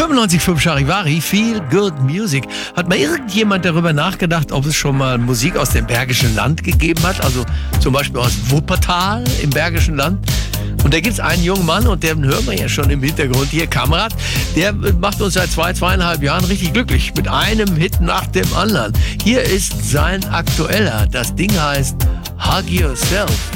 95.5 Charivari, Feel Good Music. Hat mal irgendjemand darüber nachgedacht, ob es schon mal Musik aus dem Bergischen Land gegeben hat? Also zum Beispiel aus Wuppertal im Bergischen Land. Und da gibt es einen jungen Mann, und den hören wir ja schon im Hintergrund hier, Kamerad, der macht uns seit 2,5 Jahren richtig glücklich. Mit einem Hit nach dem anderen. Hier ist sein aktueller. Das Ding heißt Hug Yourself.